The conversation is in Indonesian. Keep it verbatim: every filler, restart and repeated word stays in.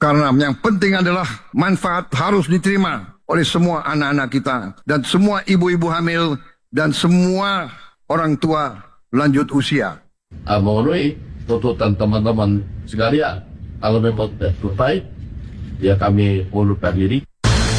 Karena yang penting adalah manfaat harus diterima oleh semua anak-anak kita dan semua ibu-ibu hamil dan semua orang tua lanjut usia. Uh, memenuhi tuntutan teman-teman sekalian. Kalau memang tidak selesai, ya kami mengundurkan diri.